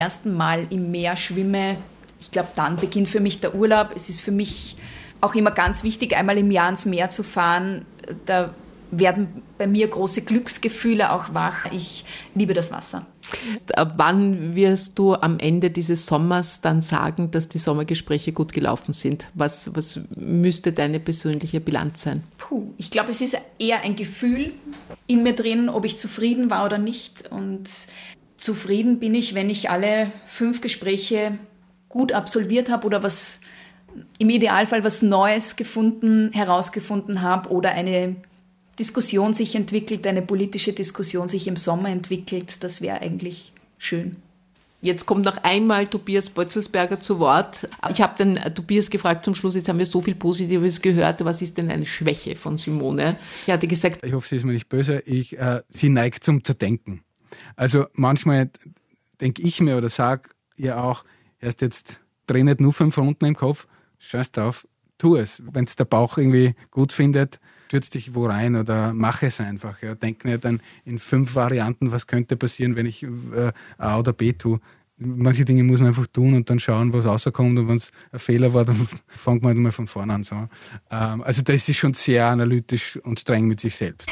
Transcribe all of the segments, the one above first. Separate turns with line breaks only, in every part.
ersten Mal im Meer schwimme, ich glaube, dann beginnt für mich der Urlaub. Es ist für mich auch immer ganz wichtig, einmal im Jahr ins Meer zu fahren. Da werden bei mir große Glücksgefühle auch wach. Ich liebe das Wasser.
Ab wann wirst du am Ende dieses Sommers dann sagen, dass die Sommergespräche gut gelaufen sind? Was müsste deine persönliche Bilanz sein?
Ich glaube, es ist eher ein Gefühl in mir drin, ob ich zufrieden war oder nicht. Und zufrieden bin ich, wenn ich alle 5 Gespräche gut absolviert habe oder im Idealfall was Neues herausgefunden habe oder eine Diskussion sich entwickelt, eine politische Diskussion sich im Sommer entwickelt. Das wäre eigentlich schön.
Jetzt kommt noch einmal Tobias Beutzelsberger zu Wort. Ich habe den Tobias gefragt zum Schluss, jetzt haben wir so viel Positives gehört, was ist denn eine Schwäche von Simone? Er hatte gesagt,
ich hoffe, sie ist mir nicht böse, sie neigt zum Zerdenken. Also manchmal denke ich mir oder sage ihr auch, erst jetzt dreh nicht nur 5 Runden im Kopf, scheiß drauf, tu es. Wenn es der Bauch irgendwie gut findet, stürz dich wo rein oder mach es einfach. Ja. Denk nicht dann in 5 Varianten, was könnte passieren, wenn ich A oder B tue. Manche Dinge muss man einfach tun und dann schauen, was rauskommt, und wenn es ein Fehler war, dann fängt man halt mal von vorne an. So. Also da ist sie schon sehr analytisch und streng mit sich selbst.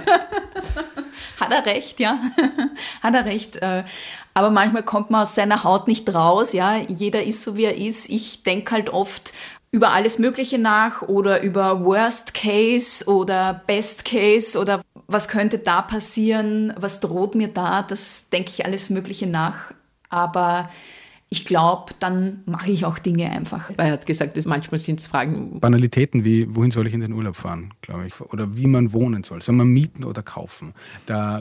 Hat er recht, ja. Hat er recht. Aber manchmal kommt man aus seiner Haut nicht raus. Ja. Jeder ist so, wie er ist. Ich denke halt oft über alles Mögliche nach oder über Worst Case oder Best Case oder was könnte da passieren, was droht mir da. Das denke ich alles Mögliche nach. Aber ich glaube, dann mache ich auch Dinge einfach.
Er hat gesagt, manchmal sind es Fragen.
Banalitäten wie, wohin soll ich in den Urlaub fahren, glaube ich. Oder wie man wohnen soll. Soll man mieten oder kaufen? Da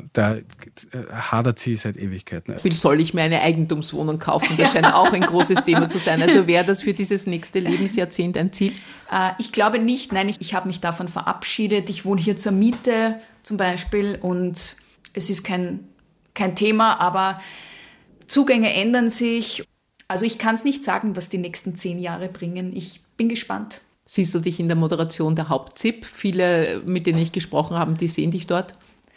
hadert sie seit Ewigkeiten.
Soll ich mir eine Eigentumswohnung kaufen? Das scheint auch ein großes Thema zu sein. Also wäre das für dieses nächste Lebensjahrzehnt ein Ziel?
Ich glaube nicht. Nein, ich habe mich davon verabschiedet. Ich wohne hier zur Miete zum Beispiel und es ist kein Thema, aber Zugänge ändern sich. Also ich kann es nicht sagen, was die nächsten 10 Jahre bringen. Ich bin gespannt.
Siehst du dich in der Moderation der Haupt-ZIP? Viele, mit denen ich gesprochen habe, die sehen dich dort.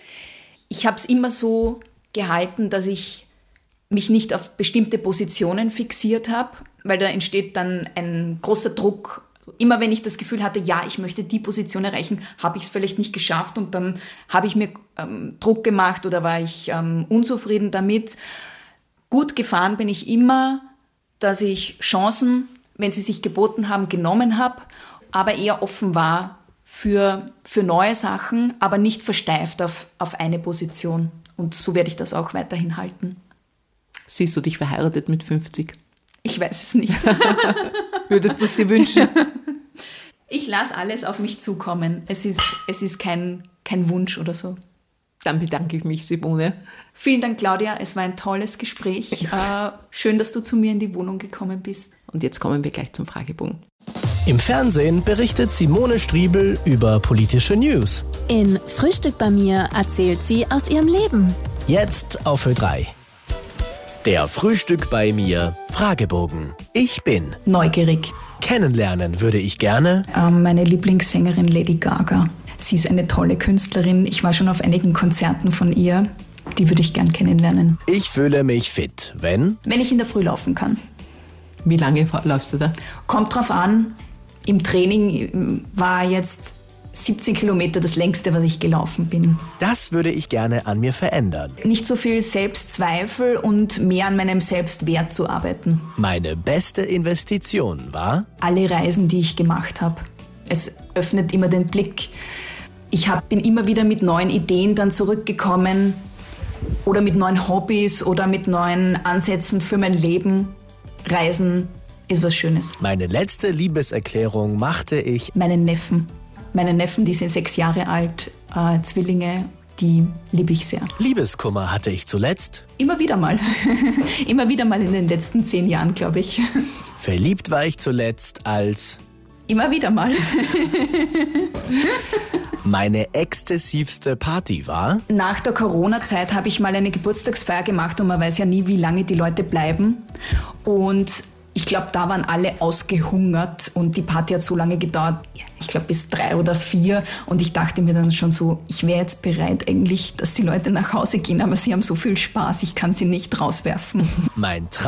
Ich habe es immer so gehalten, dass ich mich nicht auf bestimmte Positionen fixiert habe, weil da entsteht dann ein großer Druck. Immer wenn ich das Gefühl hatte, ja, ich möchte die Position erreichen, habe ich es vielleicht nicht geschafft und dann habe ich mir Druck gemacht oder war ich unzufrieden damit. Gut gefahren bin ich immer, dass ich Chancen, wenn sie sich geboten haben, genommen habe, aber eher offen war für neue Sachen, aber nicht versteift auf eine Position. Und so werde ich das auch weiterhin halten.
Siehst du dich verheiratet mit 50?
Ich weiß es nicht.
Würdest du es dir wünschen?
Ich lasse alles auf mich zukommen. Es ist kein Wunsch oder so.
Dann bedanke ich mich, Simone.
Vielen Dank, Claudia. Es war ein tolles Gespräch. Schön, dass du zu mir in die Wohnung gekommen bist.
Und jetzt kommen wir gleich zum Fragebogen.
Im Fernsehen berichtet Simone Striebel über politische News.
In Frühstück bei mir erzählt sie aus ihrem Leben.
Jetzt auf Ö3. Der Frühstück bei mir Fragebogen. Ich bin
neugierig.
Kennenlernen würde ich gerne
meine Lieblingssängerin Lady Gaga. Sie ist eine tolle Künstlerin. Ich war schon auf einigen Konzerten von ihr. Die würde ich gern kennenlernen.
Ich fühle mich fit, wenn
ich in der Früh laufen kann.
Wie lange läufst du da?
Kommt drauf an. Im Training war jetzt 17 Kilometer das längste, was ich gelaufen bin.
Das würde ich gerne an mir verändern.
Nicht so viel Selbstzweifel und mehr an meinem Selbstwert zu arbeiten.
Meine beste Investition war
alle Reisen, die ich gemacht habe. Es öffnet immer den Blick. Ich bin immer wieder mit neuen Ideen dann zurückgekommen oder mit neuen Hobbys oder mit neuen Ansätzen für mein Leben. Reisen ist was Schönes.
Meine letzte Liebeserklärung machte ich
meinen Neffen. Meine Neffen, die sind 6 Jahre alt, Zwillinge, die liebe ich sehr.
Liebeskummer hatte ich zuletzt
immer wieder mal. Immer wieder mal in den letzten 10 Jahren, glaube ich.
Verliebt war ich zuletzt als
immer wieder mal.
Meine exzessivste Party war
nach der Corona-Zeit habe ich mal eine Geburtstagsfeier gemacht und man weiß ja nie, wie lange die Leute bleiben. Und ich glaube, da waren alle ausgehungert und die Party hat so lange gedauert, ich glaube bis 3 oder 4. Und ich dachte mir dann schon so, ich wäre jetzt bereit eigentlich, dass die Leute nach Hause gehen, aber sie haben so viel Spaß, ich kann sie nicht rauswerfen.
Mein